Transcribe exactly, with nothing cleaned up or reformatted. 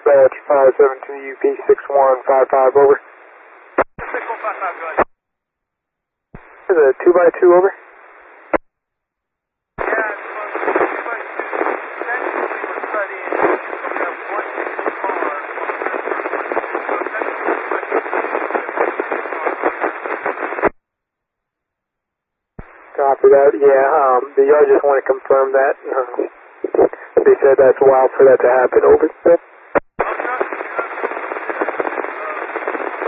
dispatch, five seven two U P six one five five, over. six one five five, go ahead. Is it a two by two, over? Yeah, it's supposed to be two by two. Essentially, we're studying, we have one car, Copy that, yeah, um, the yard just want to confirm that. Uh, they said that's wild for that to happen, over.